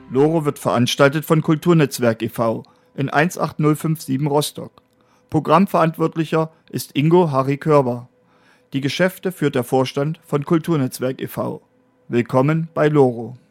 Loro wird veranstaltet von Kulturnetzwerk e.V. in 18057 Rostock. Programmverantwortlicher ist Ingo Harry Körber. Die Geschäfte führt der Vorstand von Kulturnetzwerk e.V. Willkommen bei Loro.